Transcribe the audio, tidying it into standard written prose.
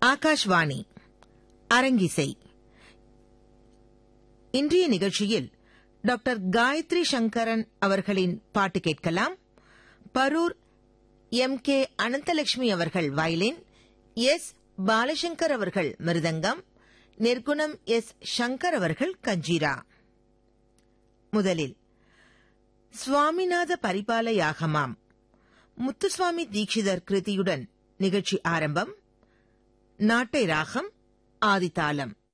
ஆகாஷ்வாணி அரங்கிசை. இன்றைய நிகழ்ச்சியில் டாக்டர் காயத்ரி சங்கரன் அவர்களின் பாட்டு கேட்கலாம். பரூர் MK அனந்தலட்சுமி அவர்கள் வயலின், எஸ் பாலசங்கர் அவர்கள் மிருதங்கம், நிர்குணம் எஸ் சங்கர் அவர்கள் கஞ்சீரா. முதலில் சுவாமிநாத பரிபால யாகமாம் முத்துசுவாமி தீட்சிதர் கிருதியுடன் நிகழ்ச்சி ஆரம்பம். நாட்டை ராகம் ஆதிதாளம்.